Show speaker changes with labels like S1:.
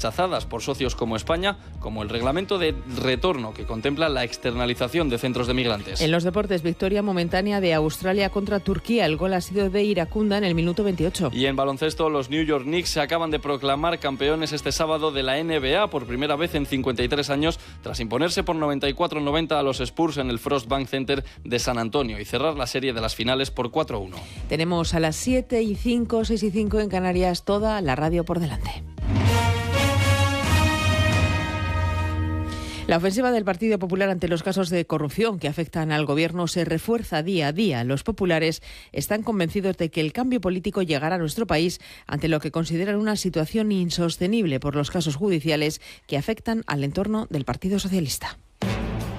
S1: rechazadas por socios como España, como el reglamento de retorno que contempla la externalización de centros de migrantes.
S2: En los deportes, victoria momentánea de Australia contra Turquía. El gol ha sido de Iracunda en el minuto 28.
S1: Y en baloncesto, los New York Knicks se acaban de proclamar campeones este sábado de la NBA por primera vez en 53 años, tras imponerse por 94-90 a los Spurs en el Frost Bank Center de San Antonio y cerrar la serie de las finales por 4-1.
S2: Tenemos a las 7:05, 6:05 en Canarias, toda la radio por delante. La ofensiva del Partido Popular ante los casos de corrupción que afectan al Gobierno se refuerza día a día. Los populares están convencidos de que el cambio político llegará a nuestro país ante lo que consideran una situación insostenible por los casos judiciales que afectan al entorno del Partido Socialista.